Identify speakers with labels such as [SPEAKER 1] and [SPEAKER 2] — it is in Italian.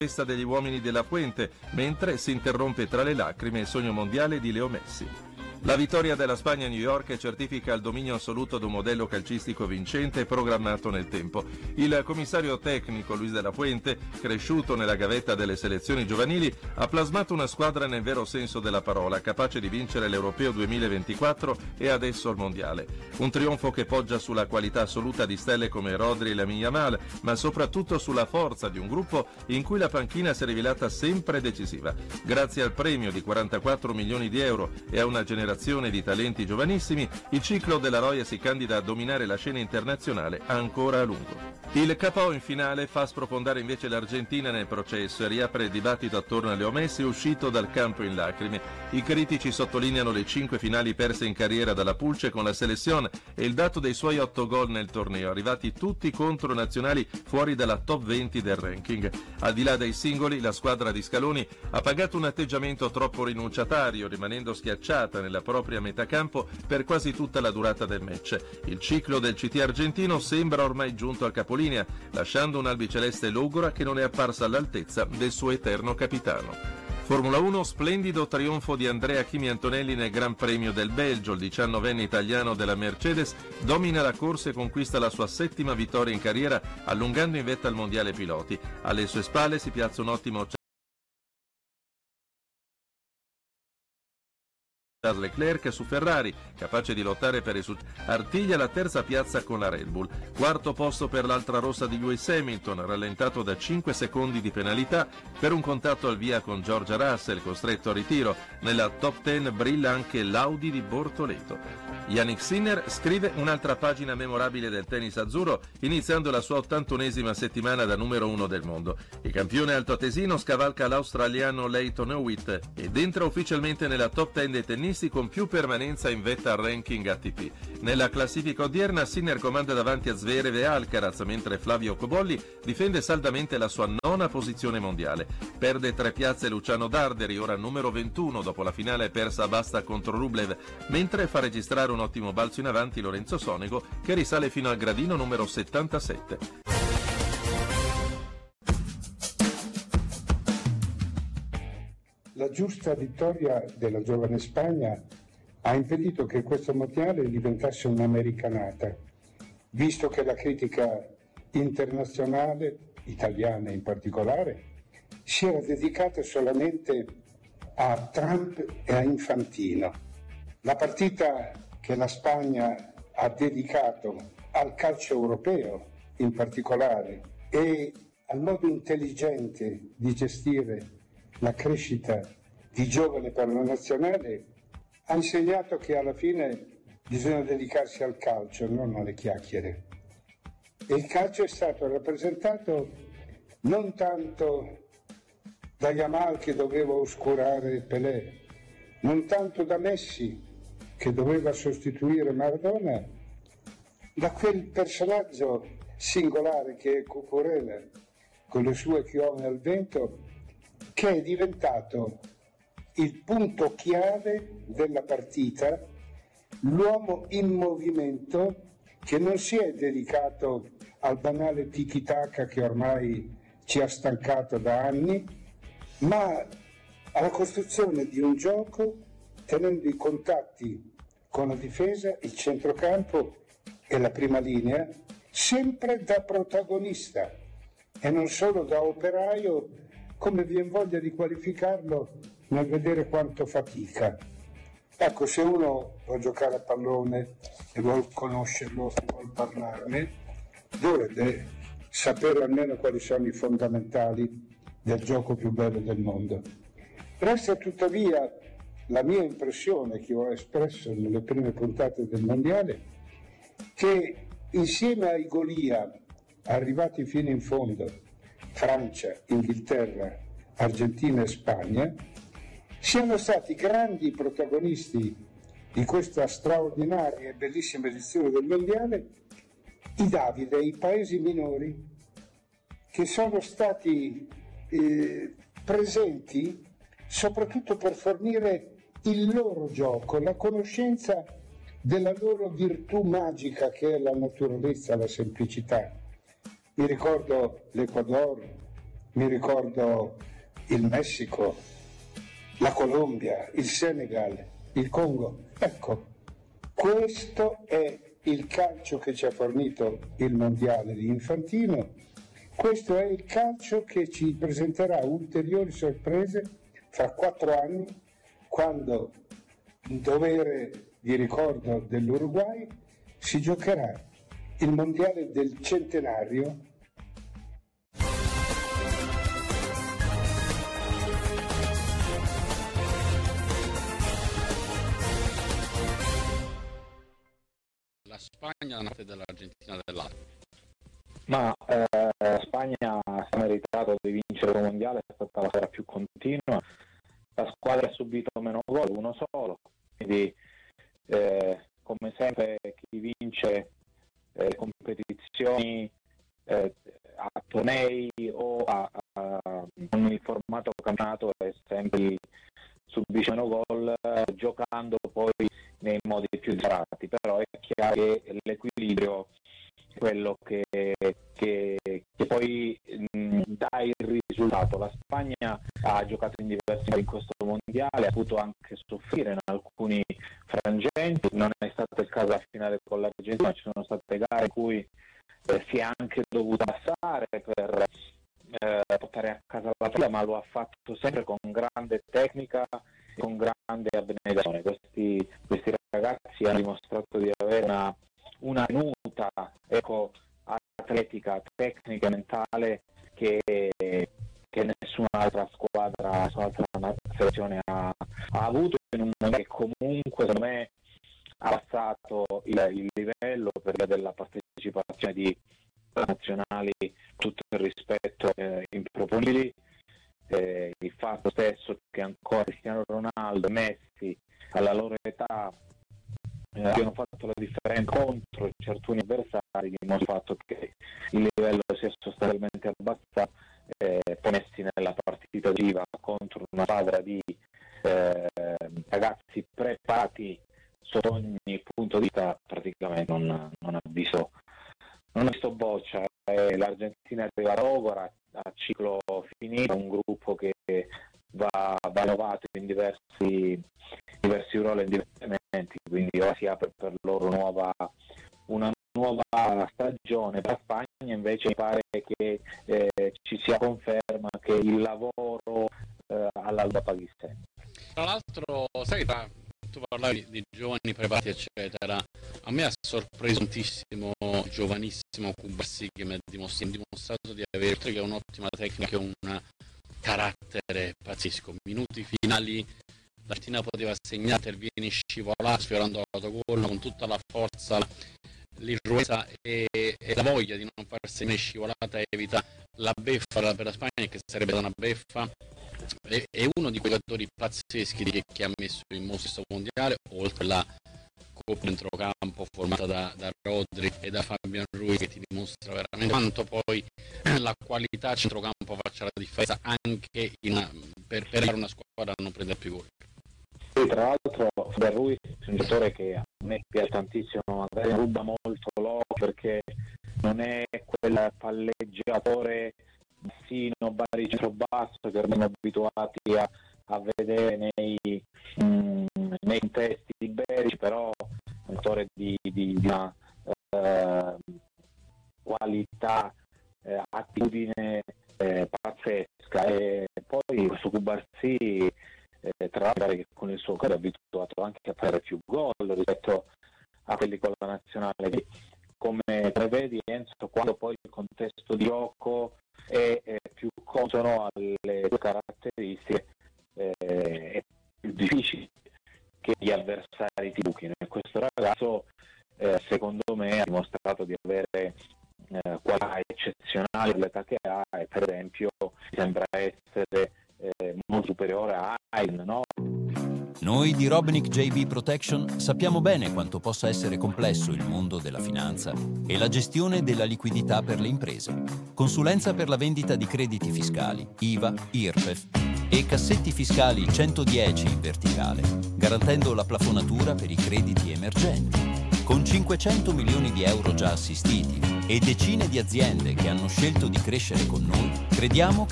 [SPEAKER 1] testa degli uomini della Fuente, mentre si interrompe tra le lacrime il sogno mondiale di Leo Messi. La vittoria della Spagna a New York certifica il dominio assoluto di un modello calcistico vincente e programmato nel tempo. Il commissario tecnico Luis de la Fuente, cresciuto nella gavetta delle selezioni giovanili, ha plasmato una squadra nel vero senso della parola, capace di vincere l'Europeo 2024 e adesso il Mondiale. Un trionfo che poggia sulla qualità assoluta di stelle come Rodri e Lamine Yamal, ma soprattutto sulla forza di un gruppo in cui la panchina si è rivelata sempre decisiva. Grazie al premio di 44 milioni di euro e a una generazione di talenti giovanissimi, il ciclo della Roya si candida a dominare la scena internazionale ancora a lungo. Il KO in finale fa sprofondare invece l'Argentina nel processo e riapre il dibattito attorno a Leo Messi uscito dal campo in lacrime. I critici sottolineano le 5 finali perse in carriera dalla Pulce con la selezione e il dato dei suoi 8 gol nel torneo, arrivati tutti contro nazionali fuori dalla top 20 del ranking. Al di là dei singoli, la squadra di Scaloni ha pagato un atteggiamento troppo rinunciatario, rimanendo schiacciata nella propria metacampo per quasi tutta la durata del match. Il ciclo del CT argentino sembra ormai giunto al capolinea, lasciando un'albiceleste logora che non è apparsa all'altezza del suo eterno capitano. Formula 1, splendido trionfo di Andrea Kimi Antonelli nel Gran Premio del Belgio. Il 19enne italiano della Mercedes domina la corsa e conquista la sua 7ª vittoria in carriera, allungando in vetta al mondiale piloti. Alle sue spalle si piazza un ottimo Charles Leclerc su Ferrari, capace di lottare per il successo. Artiglia la terza piazza con la Red Bull. Quarto posto per l'altra rossa di Lewis Hamilton, rallentato da 5 secondi di penalità per un contatto al via con George Russell, costretto a ritiro. Nella top 10 brilla anche l'Audi di Bortoleto. Yannick Sinner scrive un'altra pagina memorabile del tennis azzurro, iniziando la sua 81esima settimana da numero 1 del mondo. Il campione altoatesino scavalca l'australiano Lleyton Hewitt ed entra ufficialmente nella top 10 dei tennisti con più permanenza in vetta al ranking ATP. Nella classifica odierna Sinner comanda davanti a Zverev e Alcaraz, mentre Flavio Cobolli difende saldamente la sua 9ª posizione mondiale. Perde 3 piazze Luciano Darderi, ora numero 21 dopo la finale persa a Basta contro Rublev, mentre fa registrare un ottimo balzo in avanti Lorenzo Sonego, che risale fino al gradino numero 77.
[SPEAKER 2] La giusta vittoria della giovane Spagna ha impedito che questo mondiale diventasse un'americanata, visto che la critica internazionale, italiana in particolare, si era dedicata solamente a Trump e a Infantino. La partita che la Spagna ha dedicato al calcio europeo in particolare e al modo intelligente di gestire la crescita di giovane per la nazionale ha insegnato che alla fine bisogna dedicarsi al calcio, non alle chiacchiere. E il calcio è stato rappresentato non tanto da Yamal che doveva oscurare Pelé, non tanto da Messi che doveva sostituire Maradona, da quel personaggio singolare che è Cucurella con le sue chiome al vento, che è diventato il punto chiave della partita, l'uomo in movimento che non si è dedicato al banale tiki-taka che ormai ci ha stancato da anni, ma alla costruzione di un gioco tenendo i contatti con la difesa, il centrocampo e la prima linea, sempre da protagonista e non solo da operaio, come vi è voglia di qualificarlo nel vedere quanto fatica. Ecco, se uno vuol giocare a pallone e vuol conoscerlo e vuol parlarne, dovrebbe sapere almeno quali sono i fondamentali del gioco più bello del mondo. Resta tuttavia la mia impressione che ho espresso nelle prime puntate del Mondiale, che insieme ai Golia arrivati fino in fondo, Francia, Inghilterra, Argentina e Spagna, siano stati grandi protagonisti di questa straordinaria e bellissima edizione del Mondiale, i Davide, i paesi minori, che sono stati presenti soprattutto per fornire il loro gioco, la conoscenza della loro virtù magica che è la naturalezza, la semplicità. Mi ricordo l'Ecuador, mi ricordo il Messico, la Colombia, il Senegal, il Congo. Ecco, questo è il calcio che ci ha fornito il mondiale di Infantino, questo è il calcio che ci presenterà ulteriori sorprese fra 4 anni, quando in dovere di ricordo dell'Uruguay si giocherà il mondiale del centenario.
[SPEAKER 3] La Spagna da una parte dell'Argentina dall'altra.
[SPEAKER 4] Ma la Spagna si è meritato di vincere il mondiale, è stata la squadra più continua, la squadra ha subito meno gol, uno solo, quindi come sempre chi vince competizioni a tornei o con il formato campionato è sempre subisce meno gol, giocando poi nei modi più disparati, però è chiaro che l'equilibrio è quello che poi dà il risultato. La Spagna ha giocato in diversi modi in questo mondiale, ha avuto anche soffrire in alcuni frangenti, non è stato il caso a finale con l'Argentina, ci sono state gare in cui si è anche dovuta passare per portare a casa la palla, ma lo ha fatto sempre con grande tecnica e con grande abnegazione. Questi ragazzi hanno dimostrato di avere una tenuta atletica, tecnica e mentale che nessun'altra squadra, nessun'altra selezione ha avuto, in un momento che comunque secondo me ha passato il livello per via della partecipazione di nazionali, tutto il rispetto improponibili, il fatto stesso che ancora Cristiano Ronaldo e Messi alla loro età abbiano fatto la differenza contro certi avversari, dimostra il fatto che il livello sia sostanzialmente abbassato, poi messi nella partita viva contro una squadra di ragazzi preparati sotto ogni punto di vista, praticamente non ha visto boccia. L'Argentina arriva a Rovara a ciclo finito, un gruppo che va innovato in diversi ruoli e divertimenti, quindi ora si apre per loro una nuova stagione. Per la Spagna invece mi pare che ci sia conferma che il lavoro all'alba paghi sempre.
[SPEAKER 3] Tra l'altro, sai, tu parlavi di giovani preparati eccetera, a me ha sorpreso tantissimo il giovanissimo Cubarsí, che mi ha dimostrato di avere, oltre che un'ottima tecnica, un carattere pazzesco. Minuti finali l'Argentina poteva segnare, interviene in scivolata sfiorando l'autogol con tutta la forza, l'irruenza e la voglia di non far segnare scivolata, evita la beffa per la Spagna, che sarebbe una beffa. È uno di quei giocatori pazzeschi che ha messo in mostra questo mondiale, oltre alla coppia centrocampo formata da Rodri e da Fabian Ruiz, che ti dimostra veramente quanto poi la qualità centrocampo faccia la differenza anche per dare una squadra a non prendere più gol.
[SPEAKER 4] Sì, tra l'altro Fabian Ruiz è un giocatore che a me piace tantissimo, magari ruba molto l'occhio perché non è quel palleggiatore bassino, baricentro basso che eravamo abituati a vedere nei testi iberici, però è un giocatore di una qualità, attitudine pazzesca. E poi questo Cubarsí, tra l'altro, che con il suo cuore è abituato anche a fare più gol rispetto a quelli con la nazionale. Come prevedi, Enzo, quando poi il contesto di gioco è più consono alle tue caratteristiche, è più difficile che gli avversari ti buchino, e questo ragazzo secondo me ha dimostrato di avere qualità eccezionali all'età che ha, e per esempio sembra essere molto superiore a Ayn, no?
[SPEAKER 5] Noi di Robnick JB Protection sappiamo bene quanto possa essere complesso il mondo della finanza e la gestione della liquidità per le imprese. Consulenza per la vendita di crediti fiscali, IVA, IRPEF e cassetti fiscali 110 in verticale, garantendo la plafonatura per i crediti emergenti. Con 500 milioni di euro già assistiti e decine di aziende che hanno scelto di crescere con noi, crediamo